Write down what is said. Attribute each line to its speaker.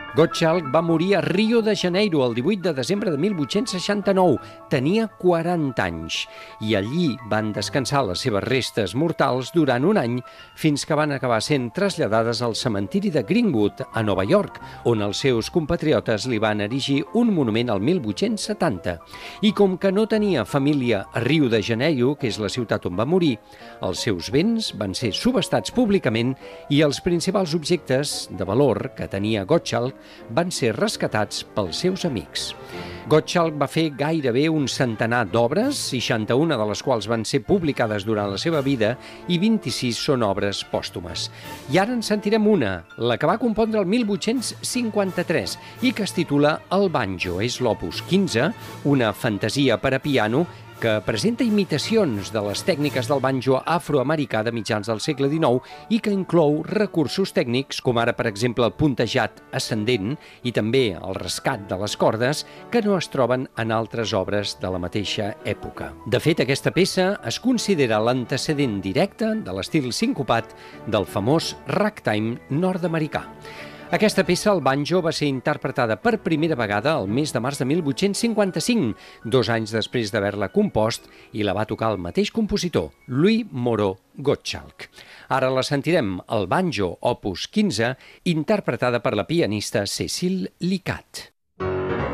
Speaker 1: Gottschalk va morir a Rio de Janeiro el 18 de desembre de 1869. Tenia 40 anys i allí van descansar les seves restes mortals durant un any fins que van acabar sent traslladades al cementiri de Greenwood, a Nova York, on els seus compatriotes li van erigir un monument al 1870. I com que no tenia família a Rio de Janeiro, que és la ciutat on va morir, els seus béns van ser subhastats públicament i els principals objectes de valor que tenia Gottschalk van ser rescatats pels seus amics. Gottschalk va fer gairebé un centenar d'obres, 61 de les quals van ser publicades durant la seva vida i 26 són obres pòstumes. I ara en sentirem una, la que va compondre el 1853 i que es titula El banjo. És l'opus 15, una fantasia per a piano que presenta imitacions de les tècniques del banjo afroamericà de mitjans del segle XIX i que inclou recursos tècnics, com ara, per exemple, el puntejat ascendent i també el rescat de les cordes, que no es troben en altres obres de la mateixa època. De fet, aquesta peça es considera l'antecedent directe de l'estil sincopat del famós ragtime nord-americà. Aquesta peça, el banjo, va ser interpretada per primera vegada el mes de març de 1855, 2 anys després d'haver-la compost, i la va tocar el mateix compositor, Louis Moreau Gottschalk. Ara la sentirem, el banjo, opus 15, interpretada per la pianista Cécile Licat.